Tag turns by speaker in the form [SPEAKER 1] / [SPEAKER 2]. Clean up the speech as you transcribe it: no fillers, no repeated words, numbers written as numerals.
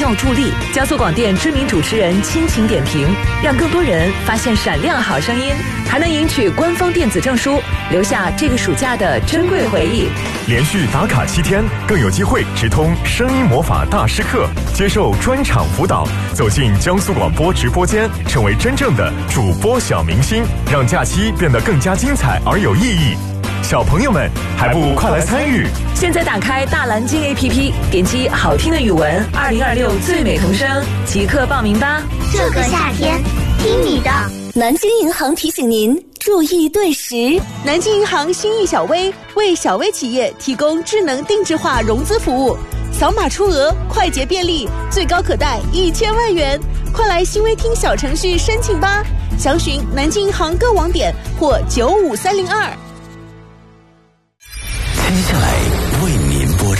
[SPEAKER 1] 效助力。江苏广电知名主持人倾情点评，让更多人发现闪亮好声音，还能赢取官方电子证书，留下这个暑假的珍贵回忆。
[SPEAKER 2] 连续打卡7天，更有机会直通声音魔法大师课，接受专场辅导，走进江苏广播直播间，成为真正的主播小明星，让假期变得更加精彩而有意义。小朋友们还不快来参与？
[SPEAKER 1] 现在打开大蓝鲸 APP， 点击好听的语文2026最美童声，即刻报名吧！
[SPEAKER 3] 这个夏天听你的。
[SPEAKER 4] 南京银行提醒您注意对时。
[SPEAKER 5] 南京银行心意小微为小微企业提供智能定制化融资服务，扫码出额，快捷便利，最高可贷1000万元。快来新微听小程序申请吧！详询南京银行各网点或95302。
[SPEAKER 6] 接下来